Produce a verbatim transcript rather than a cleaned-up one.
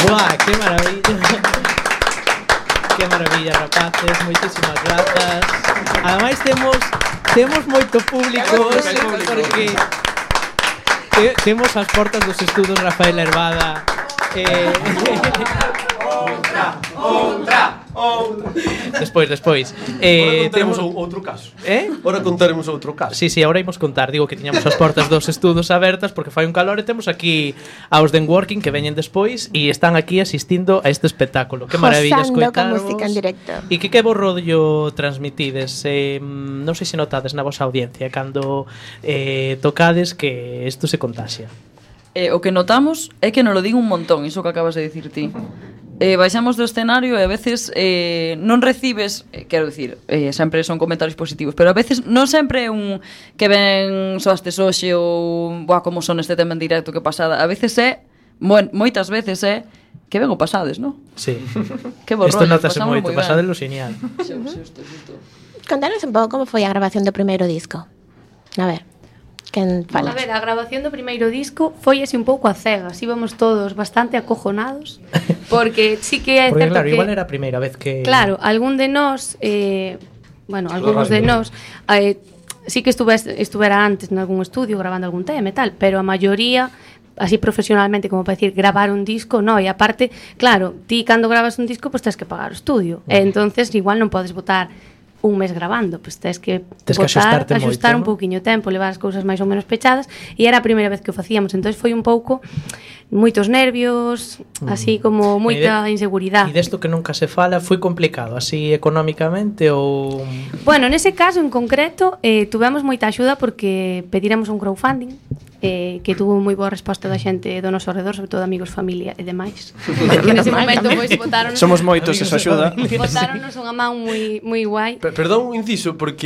Buah, que maravilla. Que maravilla, rapaces, moitísimas grazas. Ademais temos temos moito público hoxe porque te, temos as portas dos estudos Rafael Hervada. Eh, outra, outra, outra. Despois, despois. Eh, temos outro caso. Eh? Ora contaremos outro caso. Sí, sí, agora imos contar. Digo que tiñamos as portas dos estudos abertas porque fai un calor e temos aquí aos de Working que veñen despois e están aquí asistindo a este espectáculo. Que maravilla escoitarvos. Con música en directo. E que que vos rollo transmitides? Eh, non sei se notades na vosa audiencia cando eh, tocades que isto se contaxia. Eh, o que notamos é que nos lo din un montón, iso que acabas de dicir ti. Eh, baixamos do escenario e a veces eh, non recibes, eh, quero dicir, eh, sempre son comentarios positivos, pero a veces non sempre é un que ven soastes hoxe ou boa, como son este tema en directo que pasada. A veces é, mo, moitas veces é que ben o pasades, non? Sí. Que bo Isto rollo, notase moito, pasadelo xenial. Sí, sí, sí, sí. Contanos un pouco como foi a grabación do primeiro disco. A ver. Quen fala? A ver, a grabación do primeiro disco foi así un pouco a cegas. Íbamos todos bastante acojonados porque sí que é porque, certo claro, que igual era a primeira vez que... Claro, algún de nós eh, bueno, algúns de nós eh, sí que estuve, estuvera antes en algún estudio grabando algún tema e tal, pero a maioría así profesionalmente, como para decir, gravar un disco, no, e aparte, claro, ti cando grabas un disco, pois pues, tens que pagar o estudio, uh-huh. E entonces igual non podes botar un mes grabando, pois pues, tens que tens botar, que axustar moito, un pouquiño tempo, levar as cousas máis ou menos pechadas, e era a primeira vez que o facíamos, entonces foi un pouco moitos nervios, así como moita de, inseguridade. E desto que nunca se fala, foi complicado, así económicamente ou... Bueno, nese caso en concreto, eh, tuvemos moita axuda porque pediremos un crowdfunding, eh, que tuvo moi boa resposta da xente do noso alrededor, sobre todo amigos, familia e demais. Que nese momento pois botaron somos moitos esa axuda. Botaronnos unha man moi moi guai. Perdón un inciso porque